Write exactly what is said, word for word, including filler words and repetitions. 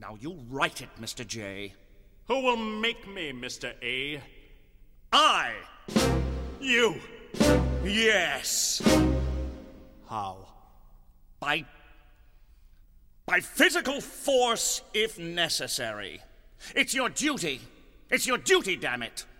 Now you write it, Mister J. Who will make me, Mister A? I! You! Yes! How? By... by physical force, if necessary. It's your duty. It's your duty, damn it.